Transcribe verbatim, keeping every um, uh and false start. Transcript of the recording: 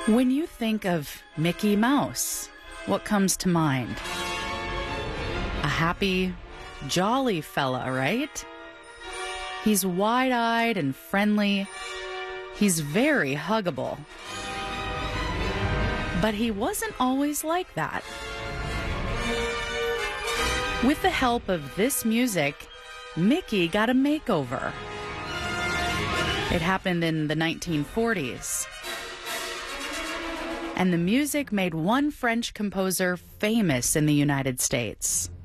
When you think of Mickey Mouse, what comes to mind? A happy, jolly fella, right? He's wide-eyed and friendly. He's very huggable. But he wasn't always like that. With the help of this music, Mickey got a makeover. It happened in the nineteen forties. And the music made one French composer famous in the United States.